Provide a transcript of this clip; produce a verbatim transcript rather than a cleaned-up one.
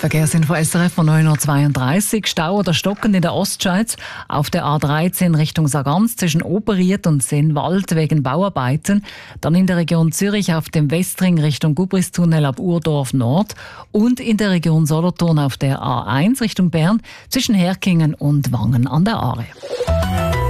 Verkehrsinfo S R F von neun Uhr zweiunddreißig. Stau oder stockend in der Ostschweiz auf der A dreizehn Richtung Sargans zwischen Oberried und Seenwald wegen Bauarbeiten. Dann in der Region Zürich auf dem Westring Richtung Gubristunnel ab Urdorf Nord und in der Region Solothurn auf der A eins Richtung Bern zwischen Herkingen und Wangen an der Aare.